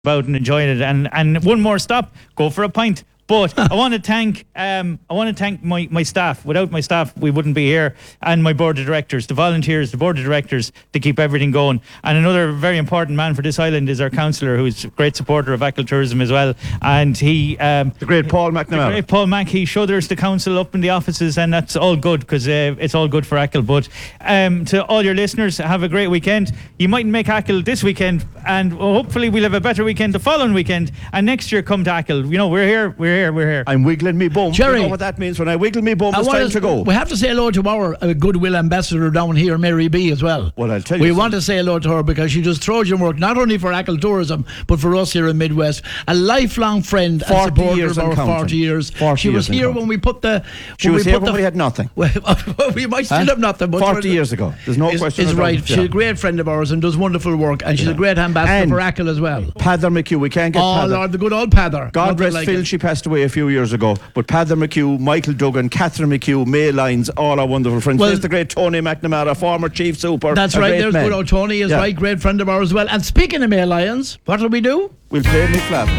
about and enjoying it. And one more stop, go for a pint. But I want to thank my staff. Without my staff, we wouldn't be here. And my board of directors, the volunteers, the board of directors to keep everything going. And another very important man for this island is our councillor, who's a great supporter of Achill Tourism as well. And he, the great Paul McNamara. The great Paul Mac. He shudders the council up in the offices, and that's all good because it's all good for Achill. But to all your listeners, have a great weekend. You mightn't make Achill this weekend, and hopefully we'll have a better weekend the following weekend. And next year, come to Achill. You know, we're here. I'm wiggling me bum. Jerry, you know what that means? When I wiggle me bum, it's time to go. We have to say hello to our goodwill ambassador down here, Mary B, as well. Well, I'll tell you. We want to say hello to her because she does Trojan work not only for Achill Tourism but for us here in Midwest. A lifelong friend and supporter of our 40 years. She was here when we put the. She was here when we had nothing. Well, we might still have nothing. But 40 years ago. There's no question. Is right. She's a great friend of ours and does wonderful work, and she's a great ambassador for Achill as well. Pather McHugh, we can't get Pather. Oh Lord, the good old Pather. God rest Phil, she passed away a few years ago. But Pather McHugh, Michael Duggan, Catherine McHugh, May Lyons, all our wonderful friends. There's the great Tony McNamara, former chief super. That's right, there's good old Tony, is right, great friend of ours as well. And speaking of May Lyons, what will we do? We'll play Nick Flav.